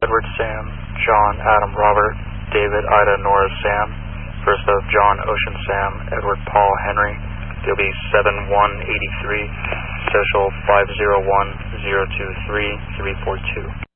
Edward Sam, John Adam Robert, David Ida Nora Sam, first of John Ocean Sam, Edward Paul Henry, DOB 7183, social 501-023-342.